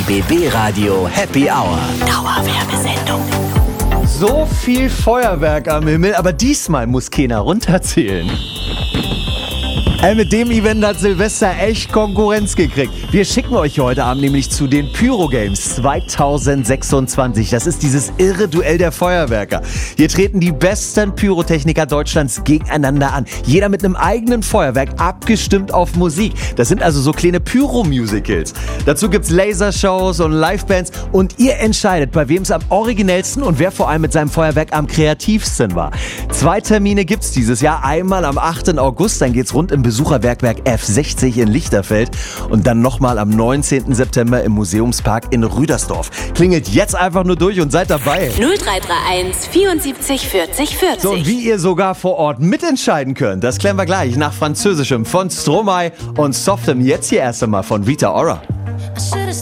BB Radio Happy Hour. Dauerwerbesendung. So viel Feuerwerk am Himmel, aber diesmal muss keiner runterzählen. Mit dem Event hat Silvester echt Konkurrenz gekriegt. Wir schicken euch heute Abend nämlich zu den Pyro Games 2026. Das ist dieses irre Duell der Feuerwerker. Hier treten die besten Pyrotechniker Deutschlands gegeneinander an. Jeder mit einem eigenen Feuerwerk, abgestimmt auf Musik. Das sind also so kleine Pyro-Musicals. Dazu gibt's Lasershows und Livebands und ihr entscheidet, bei wem es am originellsten und wer vor allem mit seinem Feuerwerk am kreativsten war. 2 Termine gibt's dieses Jahr. Einmal am 8. August, dann geht's rund im Besucherbergwerk F60 in Lichterfeld und dann nochmal am 19. September im Museumspark in Rüdersdorf. Klingelt jetzt einfach nur durch und seid dabei. 0331 74 40 40. So, und wie ihr sogar vor Ort mitentscheiden könnt, das klären wir gleich nach Französischem von Stromae und Softem. Jetzt hier erst einmal von Rita Ora.